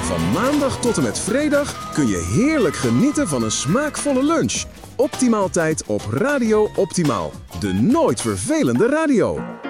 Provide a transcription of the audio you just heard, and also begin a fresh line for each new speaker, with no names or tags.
Van maandag tot en met vrijdag kun je heerlijk genieten van een smaakvolle lunch. Optimaaltijd op Radio Optimaal. De nooit vervelende radio.